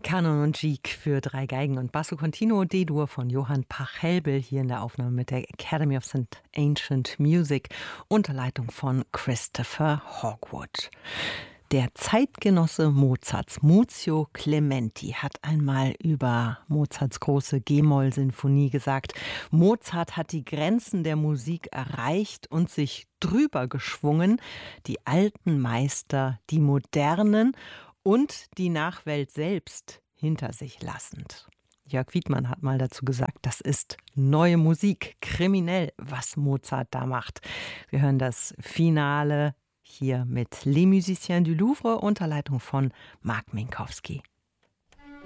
Kanon und Gigue für 3 Geigen und Basso Continuo D-Dur von Johann Pachelbel hier in der Aufnahme mit der Academy of St. Ancient Music unter Leitung von Christopher Hogwood. Der Zeitgenosse Mozarts, Muzio Clementi, hat einmal über Mozarts große G-Moll-Sinfonie gesagt, Mozart hat die Grenzen der Musik erreicht und sich drüber geschwungen, die alten Meister, die modernen und die Nachwelt selbst hinter sich lassend. Jörg Wiedmann hat mal dazu gesagt, das ist neue Musik, kriminell, was Mozart da macht. Wir hören das Finale hier mit Les Musiciens du Louvre unter Leitung von Marc Minkowski.